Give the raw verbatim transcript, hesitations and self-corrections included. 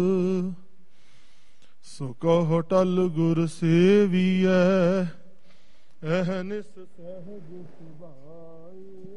ਸੋ ਕਹੋ ਟਲ ਗੁਰ ਸੇਵੀਐ ਅਹਨਿਸ ਸਹਿਜ ਸੁਭਾਈ।